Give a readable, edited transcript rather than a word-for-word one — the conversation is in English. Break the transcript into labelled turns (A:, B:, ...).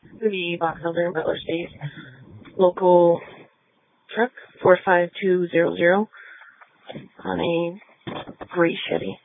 A: The Box Elder in Butler State, local truck 45200 on a gray Chevy.